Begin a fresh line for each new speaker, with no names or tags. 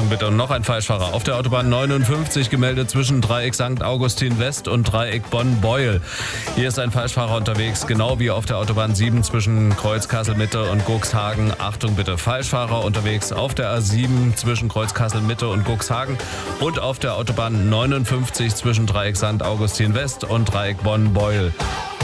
Achtung bitte, und noch ein Falschfahrer. Auf der Autobahn 59 gemeldet zwischen Dreieck St. Augustin West und Dreieck Bonn-Beuel. Hier ist ein Falschfahrer unterwegs, genau wie auf der Autobahn 7 zwischen Kreuz Kassel-Mitte und Cuxhagen. Achtung bitte, Falschfahrer unterwegs auf der A7 zwischen Kreuz Kassel-Mitte und Cuxhagen und auf der Autobahn 59 zwischen Dreieck St. Augustin West und Dreieck Bonn-Beuel.